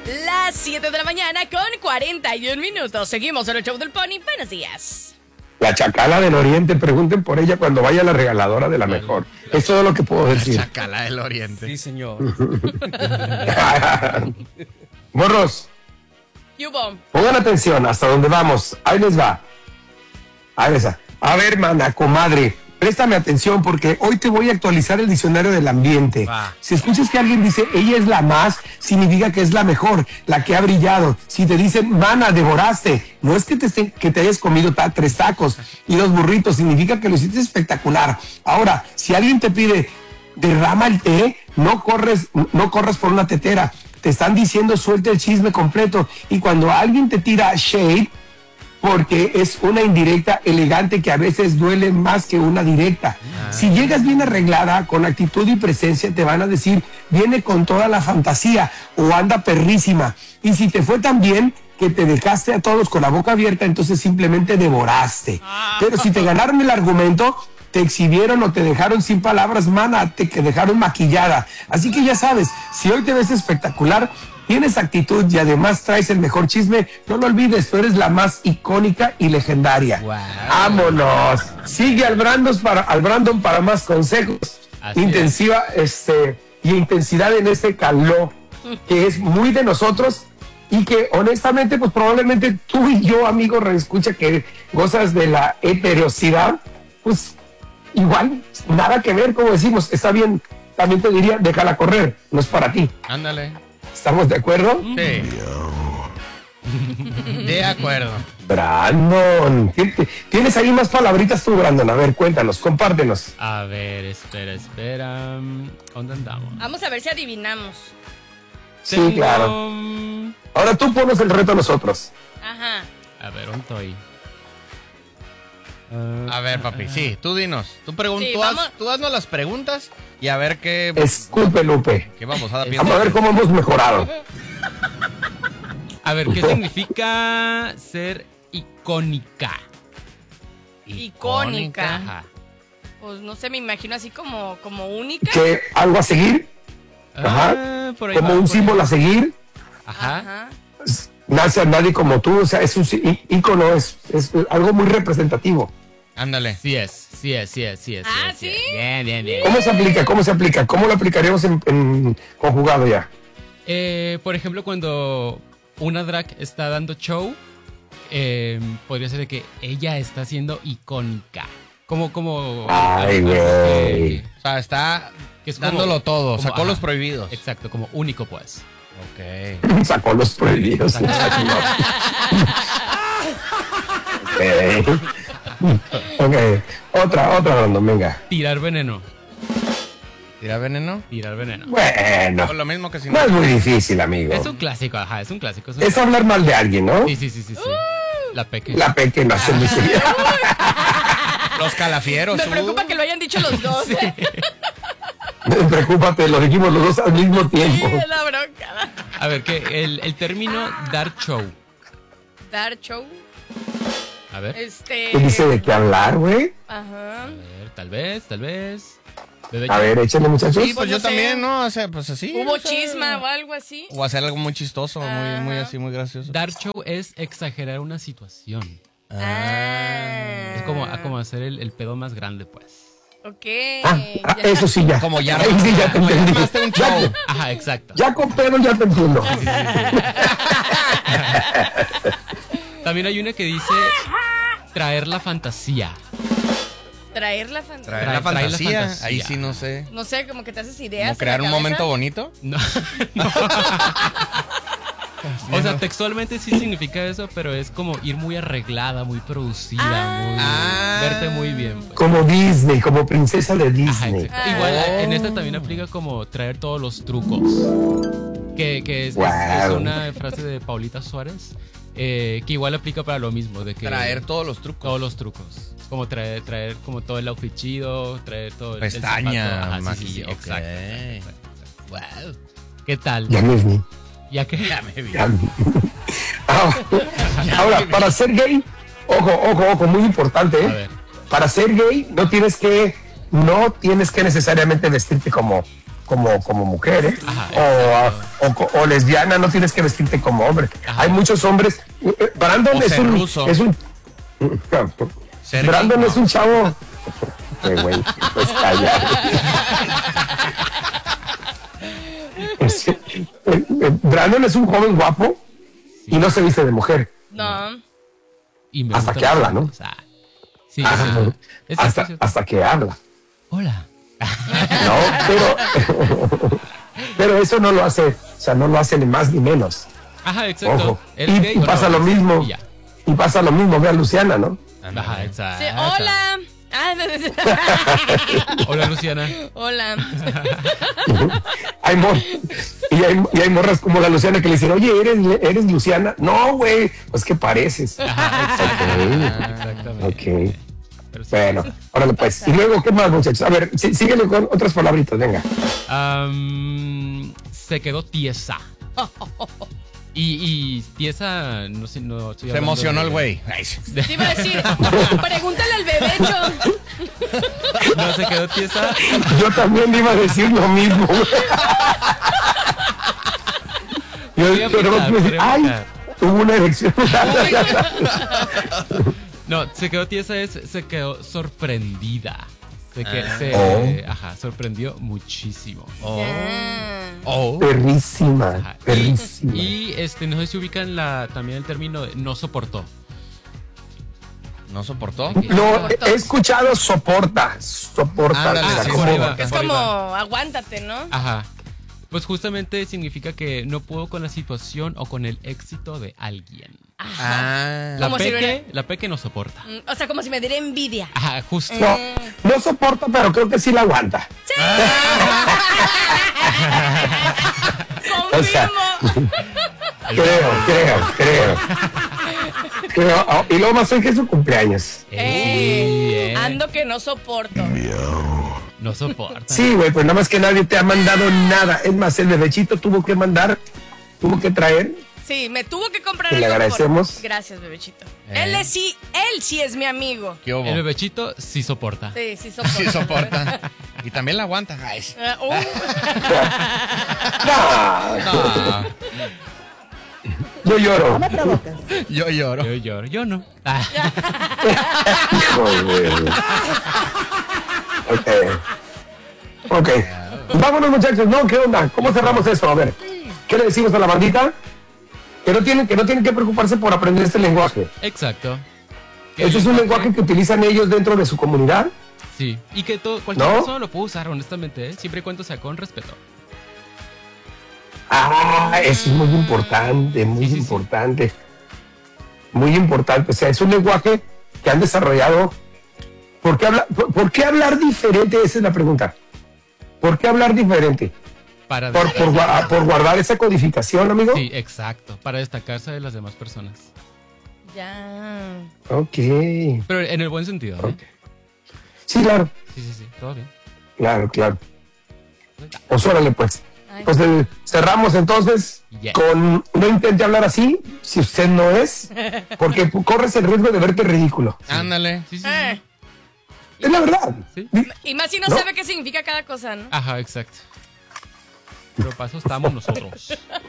Las 7 de la mañana con 41 minutos. Seguimos en el show del Pony. Buenos días. La Chacala del Oriente, pregunten por ella cuando vaya a la regaladora de la mejor. Es todo lo que puedo decir. La Chacala del Oriente. Sí, señor. Morros, Yubo. pongan atención hasta dónde vamos. Ahí les va. Ahí les va. A ver, mana, comadre, préstame atención porque hoy te voy a actualizar el diccionario del ambiente. Va. Si escuchas que alguien dice, ella es la más, significa que es la mejor, la que ha brillado. Si te dicen, mana, devoraste, no es que te hayas comido 3 tacos y 2 burritos, significa que lo hiciste espectacular. Ahora, si alguien te pide, derrama el té, no corres por una tetera. Te están diciendo, suelta el chisme completo. Y cuando alguien te tira shade, porque es una indirecta elegante que a veces duele más que una directa. Si llegas bien arreglada, con actitud y presencia, te van a decir, viene con toda la fantasía o anda perrísima. Y si te fue tan bien que te dejaste a todos con la boca abierta, entonces simplemente devoraste. Pero si te ganaron el argumento, te exhibieron o te dejaron sin palabras, mana, te dejaron maquillada. Así que ya sabes, si hoy te ves espectacular, tienes actitud y además traes el mejor chisme, no lo olvides, tú eres la más icónica y legendaria. Wow. ¡Vámonos! Sigue al Brandon para más consejos. Así Intensiva, y intensidad en este calor, que es muy de nosotros y que honestamente, pues probablemente tú y yo, amigo, reescucha que gozas de la heterosidad, pues igual, nada que ver, como decimos, está bien, también te diría, déjala correr, no es para ti. Ándale. ¿Estamos de acuerdo? Sí. De acuerdo. Brandon, ¿tienes ahí más palabritas tú, Brandon? A ver, cuéntanos, compártenos. A ver, espera. ¿Dónde andamos? Vamos a ver si adivinamos. Sí, claro. Ahora tú pones el reto a nosotros. Ajá. A ver, ¿dónde estoy? A ver, papi, sí, tú dinos. Tú Sí, vamos. tú haznos las preguntas y a ver qué Escupe, Lupe. vamos a Vamos a ver cómo hemos mejorado. A ver, ¿qué significa ser icónica? Icónica. Ajá. Pues no sé, me imagino así como única. ¿Qué? ¿Algo a seguir? Ajá. Por ahí ¿Como va, un por ahí símbolo va. a seguir? Ajá. Ajá. Nace a nadie como tú, o sea, es un ícono, es algo muy representativo. Ándale. Sí es. Ah, ¿sí? Bien. ¿Cómo se aplica? ¿Cómo lo aplicaríamos en conjugado ya? Por ejemplo, cuando una drag está dando show, podría ser de que ella está siendo icónica. Como Ay, güey. O sea, está que es como- dándolo todo, como- sacó los ajá. prohibidos. Exacto, como único, pues. Ok. Sacó los prohibidos. Ok. Otra, Brandon, venga. Tirar veneno. ¿Tira veneno? Bueno, Pues lo mismo que si no es muy difícil, amigo. Es un clásico, ajá, es un clásico. Es hablar mal de alguien, ¿no? Sí. La peque. La pequeña se me sería. Los calafieros. Me preocupa que lo hayan dicho los dos. Preocúpate, lo dijimos los dos al mismo tiempo. Sí, es la bronca. A ver, que el término dar show. Dar show. A ver, ¿Qué dice de qué hablar, güey? Ajá. tal vez. Bebé, A ver, échale, muchachos. Sí, pues no yo sé. también, ¿no? O sea, pues así. ¿Hubo o sea, chisma o algo así? O hacer algo muy chistoso, muy así, muy gracioso. dar show es exagerar una situación. Ah. Es como hacer el pedo más grande, pues. Ok. Ah, ya. eso sí, ya. Como ya Ahí sí, ya te entendí. armaste un show. Ajá, exacto. Ya con pedo ya te entiendo. También hay una que dice traer la fantasía. Traer la fantasía. Traer la Traer la fantasía. fantasía. Ahí sí no sé. No sé, como que te haces ideas. Como en crear la un cabeza. momento bonito. No. O sea, textualmente sí significa eso, pero es como ir muy arreglada, muy producida, verte muy bien. Pues. Como Disney, como princesa de Ajá, Disney. exacto. Igual en esta también aplica como traer todos los trucos. Que es Wow. una frase de Paulita Suárez. Que igual aplica para lo mismo. De que Traer todos los trucos. todos los trucos. Como traer como todo el outfit chido, traer todo el Pestaña, zapato. Ajá, sí, maquillaje. exacto. Wow. ¿Qué tal? Ya me vi. Ya que Ya me vi. Ya me vi. Ahora, para ser gay, ojo, muy importante, A ¿eh? ver. Para ser gay no tienes que necesariamente vestirte como como mujer, ¿eh? Ajá, o lesbiana, no tienes que vestirte como hombre. Ajá. Hay muchos hombres. Brandon O es ser un, ruso. es un. Ser Brandon gay, es un chavo. Qué güey, pues calla. Brandon es un joven guapo y no se viste de mujer. No. Y me Hasta gusta que habla, mucho. ¿no? O sea, sí, sí. Hasta que habla. Hola. No, pero eso no lo hace, o sea, no lo hace ni más ni menos. Ajá, exacto. Ojo. ¿Eres gay Y o pasa no? lo mismo. Y ya. Y pasa lo mismo, ve a Luciana, ¿no? Ajá, exacto. Sí, hola. Ah, Hola, Luciana. hola. Hay y hay morras como la Luciana que le dicen, oye, ¿eres Luciana? No, güey, pues que pareces. Ajá, exactamente. Ok. Pero sí. Bueno, órale pues. Y luego, ¿qué más, muchachos? A ver, síguele con otras palabritas, venga. Se quedó tiesa. Y tiesa, no sé, no estoy Se hablando emocionó de- el güey. Ay, sí. Te iba a decir, pregúntale al bebecho. No, se quedó tiesa. Yo también iba a decir lo mismo. Podría Pero aplicar, me dice, podría ay, aplicar. tuvo una erección. No, se quedó tiesa se quedó sorprendida. Ajá, sorprendió muchísimo. Oh. Ah. Oh. Perrísima, Ajá. perrísima. Y no sé si ubican también el término de no soportó. ¿No soportó? No, he escuchado soporta. Ándale, o sea, sí, como- por ahí va. Es Por ahí como, va. aguántate, ¿no? Ajá. Pues justamente significa que no puedo con la situación o con el éxito de alguien. Ah. La Como si peque no soporta. O sea, como si me diera envidia. Ajá, justo. no soporta, pero creo que sí la aguanta. O sea, Confirmo. Creo. Oh, y luego más hoy que es su cumpleaños. Ando que no soporto. No soporta. Sí, güey, pues nada más que nadie te ha mandado nada. Es más, el bebechito tuvo que traer. Sí, me tuvo que comprar Que le algo agradecemos. Gracias, bebechito. Él sí es mi amigo. ¿Qué hubo? El bebechito sí soporta. Sí, sí soporta. Sí soporta. Y también la aguanta. Ay, sí. No, No, yo lloro. yo lloro. Yo lloro, yo no. Ah, Joder. Ok. Vámonos, muchachos. No, ¿qué onda? ¿Cómo cerramos eso? A ver, ¿qué le decimos a la bandita? Que no tienen que preocuparse por aprender este lenguaje. exacto. Eso es un lenguaje que utilizan ellos dentro de su comunidad. Sí. Y que cualquier ¿No? persona lo puede usar, honestamente, ¿eh? Siempre y cuando sea con respeto. Ah, eso es muy importante, muy Sí, sí, sí. importante. Muy importante. O sea, es un lenguaje que han desarrollado. ¿Por qué hablar diferente? Esa es la pregunta. ¿Por qué hablar diferente? Para ¿Por guardar esa codificación, amigo? Sí, exacto. Para destacarse de las demás personas. Ya. Ok. Pero en el buen sentido, ¿eh? Ok. Sí, claro. Sí, todo bien. Claro. Pues órale, pues. Ay. Pues cerramos entonces Yeah. con no intente hablar así si usted no es, porque corres el riesgo de verte ridículo. Ándale. Sí. Es la verdad. Sí. Y más si no ¿No? sabe qué significa cada cosa, ¿no? Ajá, exacto. Pero para eso estamos nosotros.